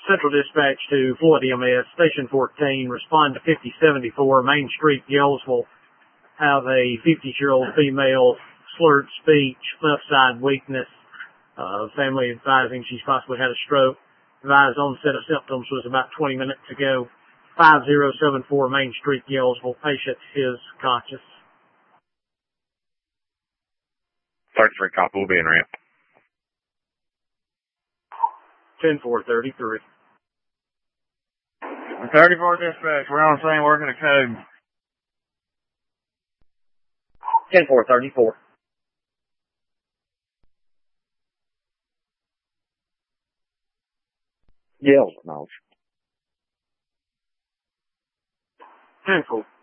Central Dispatch to Floyd EMS, Station 14, respond to 5074 Main Street, Yellsville. Have a 50-year-old female, slurred speech, left side weakness. Family advising she's possibly had a stroke. Advised onset of symptoms was about 20 minutes ago. 5074 Main Street, Yellsville. Patient is conscious. 33 copy will be in ramp. 10-4-33. 34 dispatch, we're on the scene working a code. 10-4-34. Yells, no. 10-4.